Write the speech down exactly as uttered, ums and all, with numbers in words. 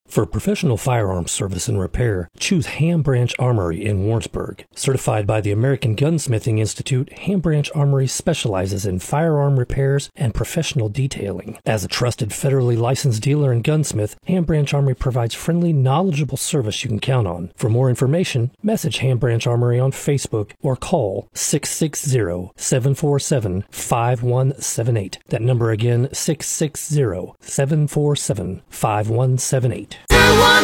For professional firearms service and repair, choose Ham Branch Armory in Warrensburg. Certified by the American Gunsmithing Institute, Ham Branch Armory specializes in firearm repairs and professional detailing. As a trusted federally licensed dealer and gunsmith, Ham Branch Armory provides friendly, knowledgeable service you can count on. For more information, message Ham Branch Armory on Facebook or call six six zero, seven four seven, five one seven eight. That number again, six six zero, seven four seven, five one seven eight.